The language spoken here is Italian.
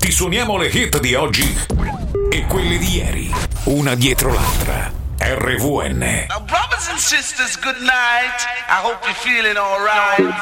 Ti suoniamo le hit di oggi e quelle di ieri, una dietro l'altra. RVN. Now, brothers and sisters, good night. I hope you're feeling all right.